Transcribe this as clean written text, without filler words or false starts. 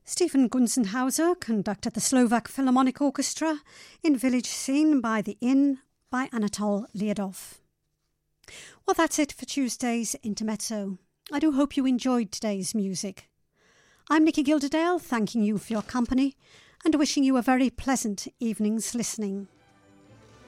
Stephen Gunzenhauser conducted the Slovak Philharmonic Orchestra in Village Scene by the Inn by Anatol Liadov. Well, that's it for Tuesday's Intermezzo. I do hope you enjoyed today's music. I'm Nikki Gilderdale, thanking you for your company and wishing you a very pleasant evening's listening.